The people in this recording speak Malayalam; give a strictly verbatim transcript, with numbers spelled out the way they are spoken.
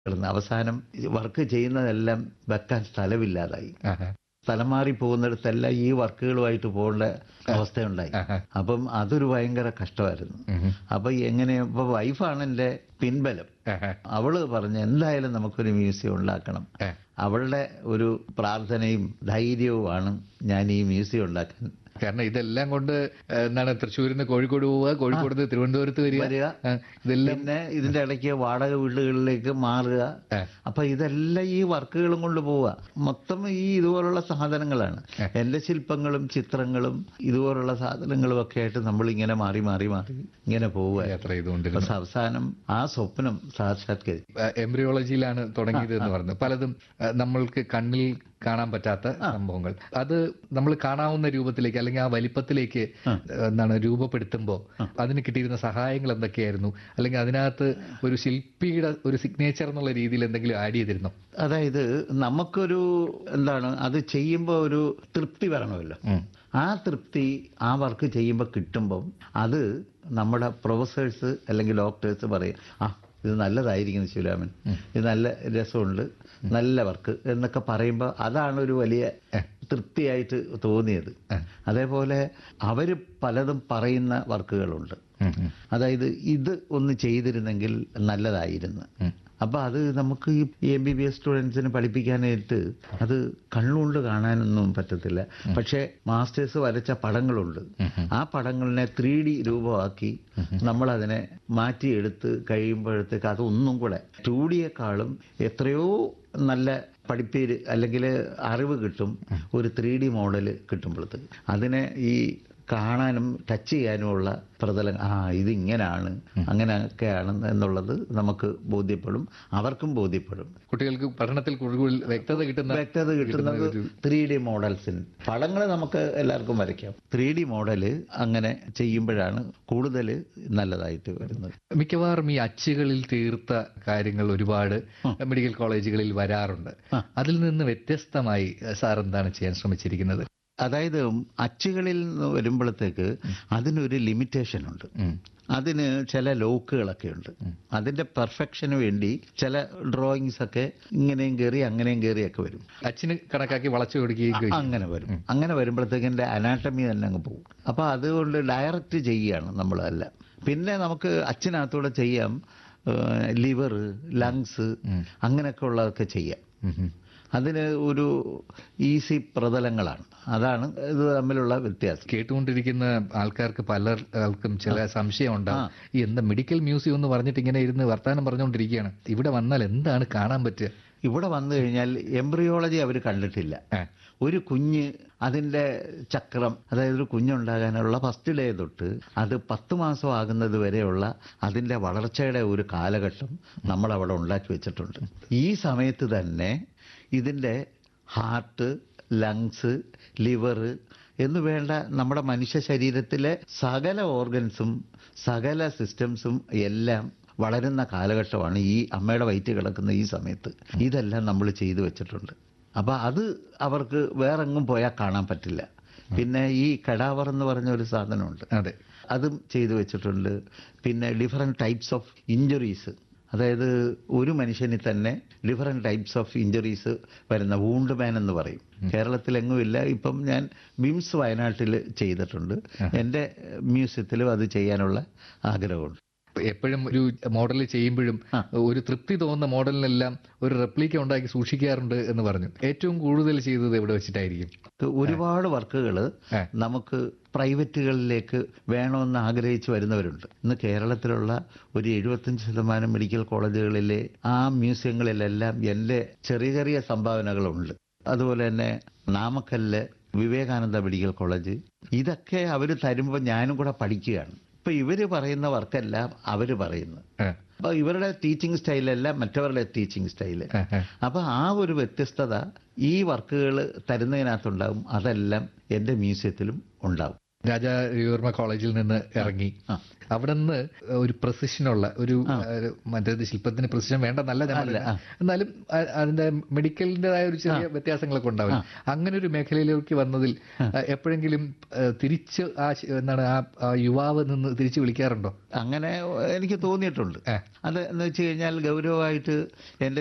കിടന്ന് അവസാനം വർക്ക് ചെയ്യുന്നതെല്ലാം വെക്കാൻ സ്ഥലമില്ലാതായി. സ്ഥലം മാറി പോകുന്നിടത്തെല്ലാം ഈ വർക്കുകളുമായിട്ട് പോകേണ്ട അവസ്ഥയുണ്ടായി. അപ്പം അതൊരു ഭയങ്കര കഷ്ടമായിരുന്നു. അപ്പൊ എങ്ങനെ ഇപ്പൊ വൈഫാണ് എൻ്റെ പിൻബലം. അവള് പറഞ്ഞു എന്തായാലും നമുക്കൊരു മ്യൂസിയം ഉണ്ടാക്കണം. അവളുടെ ഒരു പ്രാർത്ഥനയും ധൈര്യവുമാണ് ഞാൻ ഈ മ്യൂസിയം ഉണ്ടാക്കാൻ. കാരണം ഇതെല്ലാം കൊണ്ട് എന്താണ് തൃശ്ശൂരിൽ നിന്ന് കോഴിക്കോട് പോവുക, കോഴിക്കോട് നിന്ന് തിരുവനന്തപുരത്ത് വരിക, ഇതെല്ലാം പിന്നെ ഇതിന്റെ ഇടയ്ക്ക് വാടക വീടുകളിലേക്ക് മാറുക. അപ്പൊ ഇതെല്ലാം ഈ വർക്കുകളും കൊണ്ട് പോവുക. മൊത്തം ഈ ഇതുപോലുള്ള സാധനങ്ങളാണ്. എന്റെ ശില്പങ്ങളും ചിത്രങ്ങളും ഇതുപോലുള്ള സാധനങ്ങളും ഒക്കെ ആയിട്ട് നമ്മൾ ഇങ്ങനെ മാറി മാറി മാറി ഇങ്ങനെ പോവുക യാത്ര ചെയ്തുകൊണ്ടിരുന്നു. അവസാനം ആ സ്വപ്നം സാക്ഷാത്കരിച്ചു. എംബ്രിയോളജിയിലാണ് തുടങ്ങിയത് എന്ന് പറഞ്ഞു. പലതും നമ്മൾക്ക് കണ്ണിൽ കാണാൻ പറ്റാത്ത സംഭവങ്ങൾ അത് നമ്മൾ കാണാവുന്ന രൂപത്തിലേക്ക് അല്ലെങ്കിൽ ആ വലിപ്പത്തിലേക്ക് എന്താണ് രൂപപ്പെടുത്തുമ്പോൾ അതിന് കിട്ടിയിരുന്ന സഹായങ്ങൾ എന്തൊക്കെയായിരുന്നു? അല്ലെങ്കിൽ അതിനകത്ത് ഒരു ശില്പിയുടെ ഒരു സിഗ്നേച്ചർ എന്നുള്ള രീതിയിൽ എന്തെങ്കിലും ആഡ് ചെയ്തിരുന്നോ? അതായത് നമുക്കൊരു എന്താണ് അത് ചെയ്യുമ്പോൾ ഒരു തൃപ്തി വരണമല്ലോ. ആ തൃപ്തി ആ വർക്ക് ചെയ്യുമ്പോൾ കിട്ടുമ്പം അത് നമ്മുടെ പ്രൊഫസേഴ്സ് അല്ലെങ്കിൽ ഡോക്ടേഴ്സ് പറയും, ആ ഇത് നല്ലതായിരിക്കുന്നു ശിവരാമൻ, ഇത് നല്ല രസമുണ്ട്, നല്ല വർക്ക് എന്നൊക്കെ പറയുമ്പോൾ അതാണ് ഒരു വലിയ തൃപ്തിയായിട്ട് തോന്നിയത്. അതേപോലെ അവര് പലതും പറയുന്ന വർക്കുകളുണ്ട്. അതായത് ഇത് ഒന്ന് ചെയ്തിരുന്നെങ്കിൽ നല്ലതായിരുന്നു. അപ്പൊ അത് നമുക്ക് ഈ എം ബി ബി എസ് സ്റ്റുഡൻസിന് പഠിപ്പിക്കാനായിട്ട് അത് കണ്ണുകൊണ്ട് കാണാനൊന്നും പറ്റത്തില്ല. പക്ഷെ മാസ്റ്റേഴ്സ് വരച്ച പടങ്ങളുണ്ട്. ആ പടങ്ങളിനെ ത്രീ ഡി രൂപമാക്കി നമ്മളതിനെ മാറ്റിയെടുത്ത് കഴിയുമ്പോഴത്തേക്ക് അതൊന്നും കൂടെ ടു ഡിയെക്കാളും എത്രയോ നല്ല പഠിപ്പേര് അല്ലെങ്കിൽ അറിവ് കിട്ടും ഒരു ത്രീ ഡി മോഡല് കിട്ടുമ്പോഴത്തേക്ക്. അതിനെ ഈ കാണാനും ടച്ച് ചെയ്യാനുമുള്ള പ്രതലം, ആ ഇതിങ്ങനാണ് അങ്ങനെയൊക്കെയാണ് എന്നുള്ളത് നമുക്ക് ബോധ്യപ്പെടും, അവർക്കും ബോധ്യപ്പെടും. കുട്ടികൾക്ക് പഠനത്തിൽ കൂടുതൽ വ്യക്തത കിട്ടുന്ന വ്യക്തത കിട്ടുന്നത് ത്രീ ഡി മോഡൽസിന്. പടങ്ങൾ നമുക്ക് എല്ലാവർക്കും വരയ്ക്കാം. ത്രീ ഡി മോഡല് അങ്ങനെ ചെയ്യുമ്പോഴാണ് കൂടുതൽ നല്ലതായിട്ട് വരുന്നത്. മിക്കവാറും ഈ അച്ചുകളിൽ തീർത്ത കാര്യങ്ങൾ ഒരുപാട് മെഡിക്കൽ കോളേജുകളിൽ വരാറുണ്ട്. അതിൽ നിന്ന് വ്യത്യസ്തമായി സാർ എന്താണ് ചെയ്യാൻ ശ്രമിച്ചിരിക്കുന്നത്? അതായത് അച്ചുകളിൽ നിന്ന് വരുമ്പോഴത്തേക്ക് അതിനൊരു ലിമിറ്റേഷൻ ഉണ്ട്. അതിന് ചില ലോക്കുകളൊക്കെ ഉണ്ട്. അതിന്റെ പെർഫെക്ഷന് വേണ്ടി ചില ഡ്രോയിങ്സ് ഒക്കെ ഇങ്ങനെയും കയറി അങ്ങനെയും കയറിയൊക്കെ വരും. അച്ചിന് കണക്കാക്കി വളച്ചു കൊടുക്കുകയും അങ്ങനെ വരും. അങ്ങനെ വരുമ്പോഴത്തേക്ക് എൻ്റെ അനാട്ടമി തന്നെ അങ്ങ് പോകും. അപ്പൊ അതുകൊണ്ട് ഡയറക്റ്റ് ചെയ്യുകയാണ് നമ്മളല്ല. പിന്നെ നമുക്ക് അച്ചിനകത്തൂടെ ചെയ്യാം ലിവർ, ലങ്സ് അങ്ങനെയൊക്കെ ഉള്ളതൊക്കെ ചെയ്യാം. അതിന് ഒരു ഈസി പ്രതലങ്ങളാണ്. അതാണ് ഇത് തമ്മിലുള്ള വ്യത്യാസം. കേട്ടുകൊണ്ടിരിക്കുന്ന ആൾക്കാർക്ക് പലർക്കും ചില സംശയം ഉണ്ടാകും. ഈ എന്താ മെഡിക്കൽ മ്യൂസിയം എന്ന് പറഞ്ഞിട്ട് ഇങ്ങനെ ഇരുന്ന് വർത്താനം പറഞ്ഞുകൊണ്ടിരിക്കുകയാണ്, ഇവിടെ വന്നാൽ എന്താണ് കാണാൻ പറ്റുക? ഇവിടെ വന്നു കഴിഞ്ഞാൽ എംബ്രിയോളജി അവർ കണ്ടിട്ടില്ല. ഒരു കുഞ്ഞ് അതിൻ്റെ ചക്രം, അതായത് ഒരു കുഞ്ഞുണ്ടാകാനുള്ള ഫസ്റ്റ് ഡേ തൊട്ട് അത് പത്ത് മാസം ആകുന്നത് വരെയുള്ള അതിൻ്റെ വളർച്ചയുടെ ഒരു കാലഘട്ടം നമ്മളവിടെ ഉണ്ടാക്കി വെച്ചിട്ടുണ്ട്. ഈ സമയത്ത് തന്നെ ഇതിൻ്റെ ഹാർട്ട്, ലങ്സ്, ലിവർ എന്ന് വേണ്ട നമ്മുടെ മനുഷ്യ ശരീരത്തിലെ സകല ഓർഗൻസും സകല സിസ്റ്റംസും എല്ലാം വളരുന്ന കാലഘട്ടമാണ് ഈ അമ്മയുടെ വയറ്റിൽ കിടക്കുന്ന ഈ സമയത്ത്. ഇതെല്ലാം നമ്മൾ ചെയ്തു വെച്ചിട്ടുണ്ട്. അപ്പം അത് അവർക്ക് വേറെങ്ങും പോയാൽ കാണാൻ പറ്റില്ല. പിന്നെ ഈ കടാവർ എന്ന് പറഞ്ഞ ഒരു സാധനമുണ്ട്, അതെ, അതും ചെയ്തു വെച്ചിട്ടുണ്ട്. പിന്നെ ഡിഫറെൻറ്റ് ടൈപ്സ് ഓഫ് ഇഞ്ചുറീസ്, അതായത് ഒരു മനുഷ്യനിൽ തന്നെ ഡിഫറെൻറ്റ് ടൈപ്സ് ഓഫ് ഇഞ്ചുറീസ് വരുന്ന വൂണ്ട് മാൻ എന്ന് പറയും. കേരളത്തിലെങ്ങുമില്ല. ഇപ്പം ഞാൻ ബിംസ് വയനാട്ടിൽ ചെയ്തിട്ടുണ്ട്. എൻ്റെ മ്യൂസിയത്തിലും അത് ചെയ്യാനുള്ള ആഗ്രഹമുണ്ട്. എപ്പോഴും ഒരു മോഡൽ ചെയ്യുമ്പോഴും ഒരു തൃപ്തി തോന്നുന്ന മോഡലിനെല്ലാം ഒരു റെപ്ലിക്ക ഉണ്ടാക്കി സൂക്ഷിക്കാറുണ്ട് എന്ന് പറഞ്ഞു. ഏറ്റവും കൂടുതൽ ചെയ്തത് എവിടെ വെച്ചിട്ടായിരിക്കും? ഒരുപാട് വർക്കുകൾ നമുക്ക് പ്രൈവറ്റുകളിലേക്ക് വേണമെന്ന് ആഗ്രഹിച്ചു വരുന്നവരുണ്ട്. ഇന്ന് കേരളത്തിലുള്ള ഒരു എഴുപത്തഞ്ച് ശതമാനം മെഡിക്കൽ കോളേജുകളിലെ ആ മ്യൂസിയങ്ങളിലെല്ലാം എൻ്റെ ചെറിയ ചെറിയ സംഭാവനകളുണ്ട്. അതുപോലെ തന്നെ നാമക്കല്ല് വിവേകാനന്ദ മെഡിക്കൽ കോളേജ്, ഇതൊക്കെ അവർ തരുമ്പോൾ ഞാനും കൂടെ പഠിക്കുകയാണ്. ഇപ്പൊ ഇവര് പറയുന്ന വർക്കെല്ലാം അവര് പറയുന്നു. അപ്പൊ ഇവരുടെ ടീച്ചിങ് സ്റ്റൈലല്ല മറ്റവരുടെ ടീച്ചിങ് സ്റ്റൈല്. അപ്പൊ ആ ഒരു വ്യത്യസ്തത ഈ വർക്കുകൾ തരുന്നതിനകത്തുണ്ടാവും. അതെല്ലാം എൻ്റെ മ്യൂസിയത്തിലും ഉണ്ടാവും. രാജാ രവിവർമ്മ കോളേജിൽ നിന്ന് ഇറങ്ങി അവിടെ നിന്ന് ഒരു പ്രസിഷനുള്ള ഒരു ഒരു മറ്റേത് ശില്പത്തിന് പ്രസിഷൻ വേണ്ട നല്ല ഞാൻ പറയുന്നത്. എന്നാലും അ- അതിന്റെ മെഡിക്കലിന്റേതായ ഒരു ചെറിയ വ്യത്യാസങ്ങളൊക്കെ ഉണ്ടാവും. അങ്ങനെ ഒരു മേഖലയിലേക്ക് വന്നതിൽ അഹ് എപ്പോഴെങ്കിലും അഹ് തിരിച്ച് ആ ശ- എന്താണ് ആ ആ യുവാവ് നിന്ന് തിരിച്ചു വിളിക്കാറുണ്ടോ? അങ്ങനെ എനിക്ക് തോന്നിയിട്ടുണ്ട്. അത് എന്ന് വെച്ച് കഴിഞ്ഞാൽ ഗൗരവമായിട്ട് എന്റെ